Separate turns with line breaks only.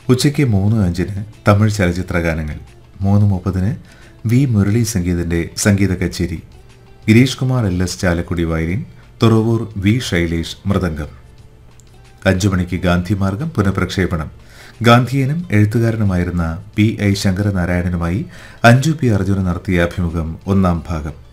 ഉച്ചയ്ക്ക് 3:05 തമിഴ് ചലച്ചിത്ര ഗാനങ്ങൾ. 3:30 വി മുരളി സംഗീത കച്ചേരി. Girish Kumar LS Chalakudy violin, Thuravoor V Shailesh mridangam. 5 മണിക്ക് ഗാന്ധിമാർഗം പുനഃപ്രക്ഷേപണം. ഗാന്ധിയനും എഴുത്തുകാരനുമായിരുന്ന PI ശങ്കരനാരായണനുമായി അഞ്ജു P. അർജുന നടത്തിയ അഭിമുഖം 1-ാം ഭാഗം.